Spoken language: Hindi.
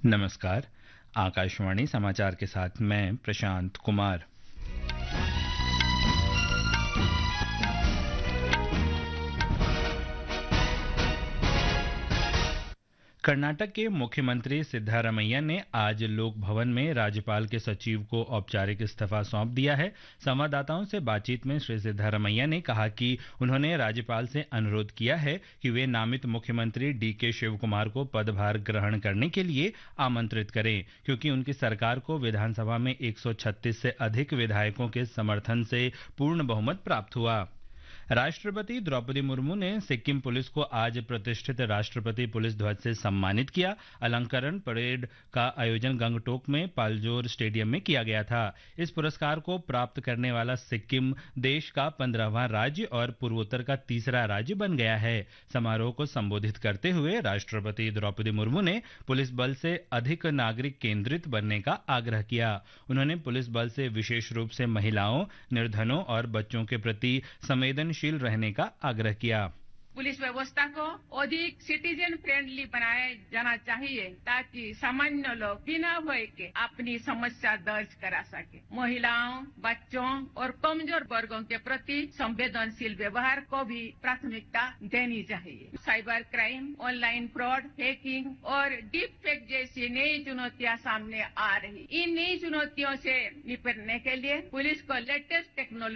नमस्कार। आकाशवाणी समाचार के साथ मैं प्रशांत कुमार। कर्नाटक के मुख्यमंत्री सिद्धारमैया ने आज लोक भवन में राज्यपाल के सचिव को औपचारिक इस्तीफा सौंप दिया है। संवाददाताओं से बातचीत में श्री सिद्धारमैया ने कहा कि उन्होंने राज्यपाल से अनुरोध किया है कि वे नामित मुख्यमंत्री डीके शिवकुमार को पदभार ग्रहण करने के लिए आमंत्रित करें, क्योंकि उनकी सरकार को विधानसभा में 136 से अधिक विधायकों के समर्थन से पूर्ण बहुमत प्राप्त हुआ। राष्ट्रपति द्रौपदी मुर्मू ने सिक्किम पुलिस को आज प्रतिष्ठित राष्ट्रपति पुलिस ध्वज से सम्मानित किया। अलंकरण परेड का आयोजन गंगटोक में पालजोर स्टेडियम में किया गया था। इस पुरस्कार को प्राप्त करने वाला सिक्किम देश का 15वां राज्य और पूर्वोत्तर का तीसरा राज्य बन गया है। समारोह को संबोधित करते हुए राष्ट्रपति द्रौपदी मुर्मू ने पुलिस बल से अधिक नागरिक केंद्रित बनने का आग्रह किया। उन्होंने पुलिस बल से विशेष रूप से महिलाओं, निर्धनों और बच्चों के प्रति संवेदनशील रहने का आग्रह किया। पुलिस व्यवस्था को अधिक सिटीजन फ्रेंडली बनाया जाना चाहिए, ताकि सामान्य लोग बिना भय के अपनी समस्या दर्ज करा सके। महिलाओं, बच्चों और कमजोर वर्गों के प्रति संवेदनशील व्यवहार को भी प्राथमिकता देनी चाहिए। Cyber crime, online fraud, hacking और डीप फेक जैसी नई चुनौतियां सामने आ रही। इन नई चुनौतियों से निपटने के लिए पुलिस को लेटेस्ट टेक्नोलॉजी